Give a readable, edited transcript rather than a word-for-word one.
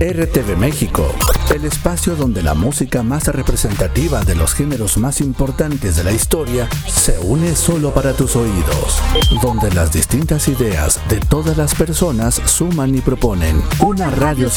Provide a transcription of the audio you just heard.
RTV México, el espacio donde la música más representativa de los géneros más importantes de la historia se une solo para tus oídos, donde las distintas ideas de todas las personas suman y proponen una radio